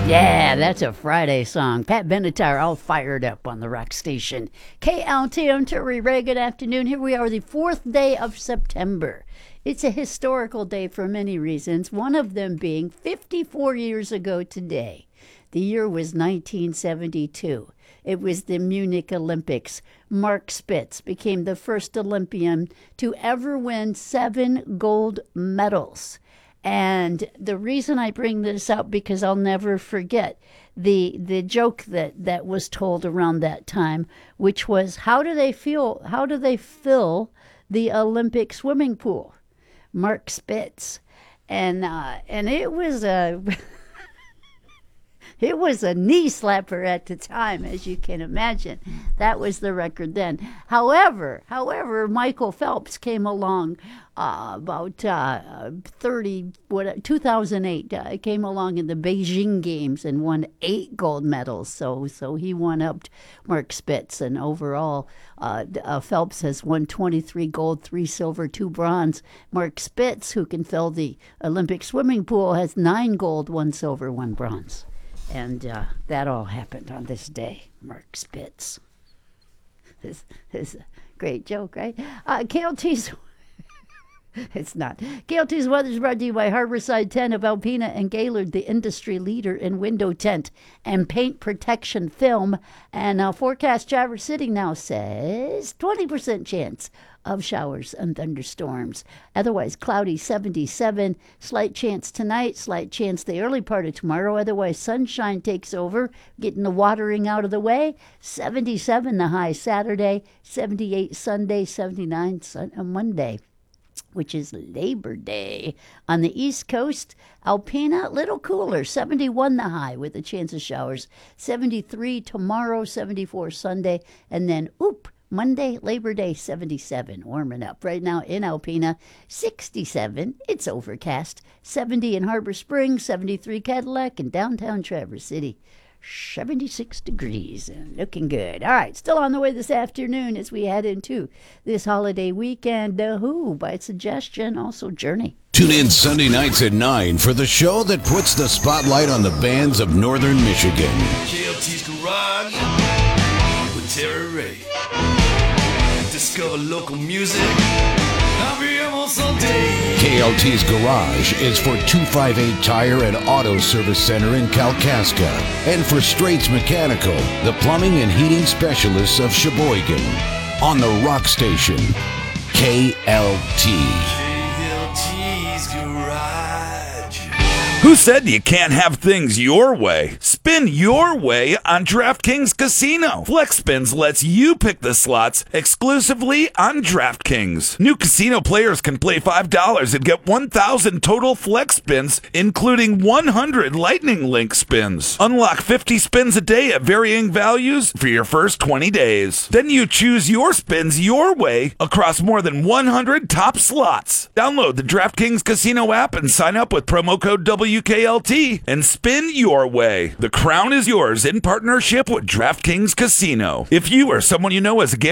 Yeah, that's a Friday song. Pat Benatar all fired up on the rock station. KLTM Terry Ray, good afternoon. Here we are, the 4th day of September. It's a historical day for many reasons, one of them being 54 years ago today. The year was 1972. It was the Munich Olympics. Mark Spitz became the first Olympian to ever win 7 gold medals. And the reason I bring this up, because I'll never forget the joke that was told around that time, which was, how do they fill the Olympic swimming pool? Mark Spitz. And it was a it was a knee slapper at the time, as you can imagine. That was the record then. However, Michael Phelps came along about 2008. Came along in the Beijing Games and won 8 gold medals. So he one-upped Mark Spitz, and overall, Phelps has won 23 gold, 3 silver, 2 bronze. Mark Spitz, who can fill the Olympic swimming pool, has 9 gold, 1 silver, 1 bronze. And that all happened on this day, Mark Spitz. This is a great joke, right? KLT's... It's not. KLT's weather is brought to you by Harborside 10 of Alpena and Gaylord, the industry leader in window tint and paint protection film. And forecast Traverse City now says 20% chance of showers and thunderstorms. Otherwise cloudy, 77. Slight chance tonight, slight chance the early part of tomorrow. Otherwise sunshine takes over, getting the watering out of the way. 77 the high Saturday, 78 Sunday, 79 Monday, which is Labor Day. On the East Coast, Alpena, a little cooler, 71 the high with a chance of showers. 73 tomorrow, 74 Sunday, and then, Monday, Labor Day, 77, warming up. Right now in Alpena, 67, it's overcast. 70 in Harbor Springs, 73 Cadillac, and downtown Traverse City, 76 degrees, and looking good. All right, still on the way this afternoon as we head into this holiday weekend. The Who, by suggestion, also Journey. Tune in Sunday nights at 9 for the show that puts the spotlight on the bands of Northern Michigan. KLT's Garage with Terry Ray. Discover local music. I'll be almost all day. KLT's Garage is for 258 Tire and Auto Service Center in Kalkaska, and for Straits Mechanical, the plumbing and heating specialists of Sheboygan. On the rock station, KLT. KLT's Garage. Who said you can't have things your way? Spin your way on DraftKings Casino. Flex Spins lets you pick the slots exclusively on DraftKings. New casino players can play $5 and get 1,000 total flex spins, including 100 Lightning Link spins. Unlock 50 spins a day at varying values for your first 20 days. Then you choose your spins your way across more than 100 top slots. Download the DraftKings Casino app and sign up with promo code WKLT and spin your way. The crown is yours in partnership with DraftKings Casino. If you or someone you know has a